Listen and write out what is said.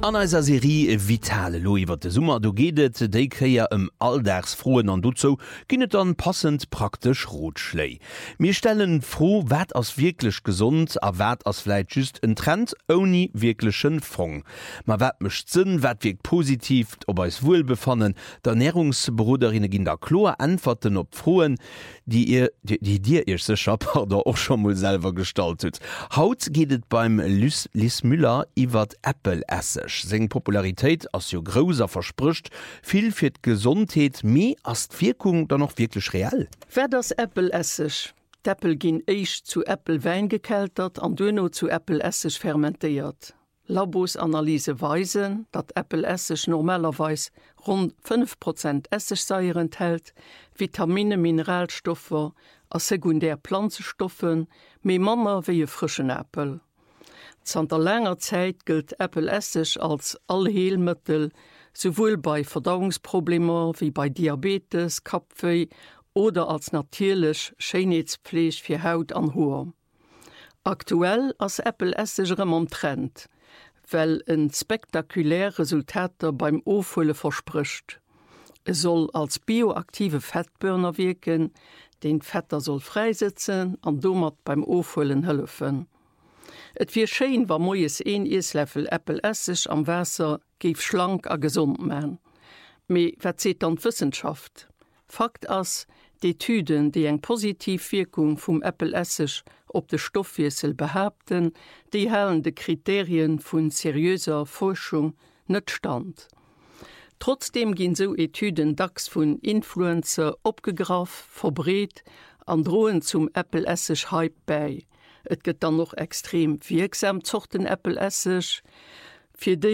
An eiser Serie vitale Loiwwer de Summer do gedet, déi kreier alldagsfroen an duzo ginnet dann passend praktisch Rotschlei. Mir stellen froh, wat ass wirklich gesund, a wat ass vielleicht just en Trend oni wirklichen Fong. Ma wat mischt Sinn, wat wirkt positiv, ob es wohlbefannen, der Ernährungsbroderinnen ginn der Chlor antworten op Froen, die dir ihr sicher oder auch schon mal selber gestaltet. Haut gehtet beim Lis Müller iwwer Äppelessig. Seng Popularität as jo gröser verspricht, viel fir Gesundheit mé as Wirkung dann noch wirklich real. Wer das Äppelessig? D'Äppel ginn eich zu Äppelwein gekeltert an duno zu Äppelessig fermentiert. Labosanalyse weisen, dat Äppelessig normalerweis rund 5% Essigsäier enthält, Vitamine, Mineralstoffe a sekundär Pflanzenstoffen, méi manner wie e frischen Äppel. Zanter langer Zeit gilt Äppelessig als Allheilmittel, sowohl bei Verdauungsproblemen wie bei Diabetes, Kapfei oder als natierlich Schönheitspflege für Haut an Haar. Aktuell als Äppelessig am Trend, weil ein spektakulär Resultate beim Aufholen verspricht. Es soll als bioaktive Fettburner wirken, den Fetter soll freisetzen und damit beim Aufholen helfen. Et wie schön war moes 1 Esslöffel Äppelessig am Wasser gif schlank a gesund man. Me verzählt an Wissenschaft. Fakt ass, d'Etyden, die eng positiv Wirkung vum Äppelessig op de Stoffwechsel behaupten, die hellen de Kriterien vun seriöser Forschung net stand. Trotzdem ginn so Etyden dacks vun Influencer opgegraf, verbreet, an drohen zum Äppelessig-Hype bei. Et gëtt dann noch extrem wirksam zochten Äppelessig, fir